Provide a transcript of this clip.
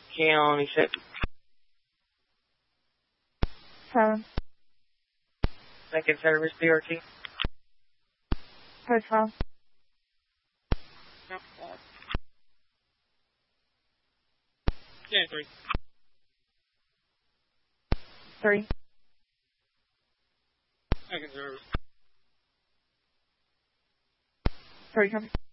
County 7. 7. Second service, BRT. Post 5. Yeah, 3. 3. Second service. 3 copy.